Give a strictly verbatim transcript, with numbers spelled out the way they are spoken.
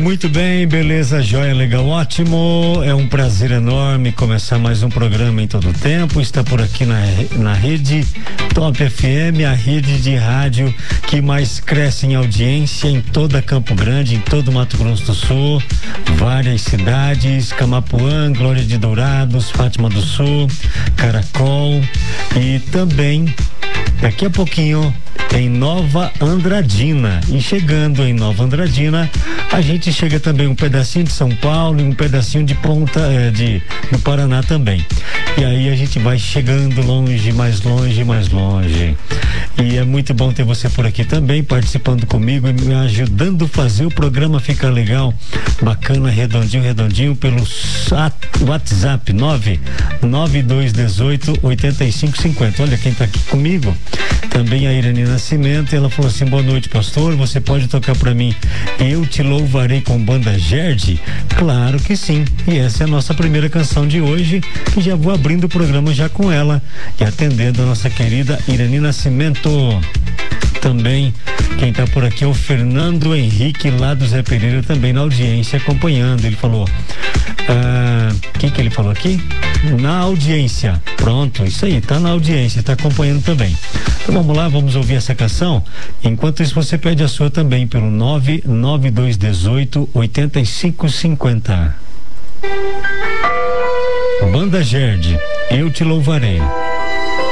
Muito bem, beleza, joia, legal, ótimo. É um prazer enorme começar mais um programa em todo o tempo. Está por aqui na, na rede Top F M, a rede de rádio que mais cresce em audiência em toda Campo Grande, em todo Mato Grosso do Sul, várias cidades, Camapuã, Glória de Dourados, Fátima do Sul, Caracol e também daqui a pouquinho em Nova Andradina. E chegando em Nova Andradina, a gente chega também um pedacinho de São Paulo e um pedacinho de Ponta é, de do Paraná também. E aí a gente vai chegando longe, mais longe, mais longe. E é muito bom ter você por aqui também, participando comigo e me ajudando a fazer o programa ficar legal, bacana, redondinho, redondinho, pelo WhatsApp nove nove dois um oito oito cinco cinco zero. Olha quem tá aqui comigo, também a Irani Nascimento. Ela falou assim: boa noite, pastor, você pode tocar pra mim Eu Te Louvarei com Banda Gerd? Claro que sim, e essa é a nossa primeira canção de hoje, que já vou abrindo o programa já com ela e atendendo a nossa querida Irani Nascimento. Também quem tá por aqui é o Fernando Henrique, lá do Zé Pereira, também na audiência, acompanhando. Ele falou, ah, quem que ele falou aqui? Na audiência. Pronto, isso aí, tá na audiência, tá acompanhando também. Então vamos lá, vamos ouvir essa canção. Enquanto isso, você pede a sua também pelo nove nove dois um oito oito cinco cinco zero. Banda Gerd, Eu Te Louvarei.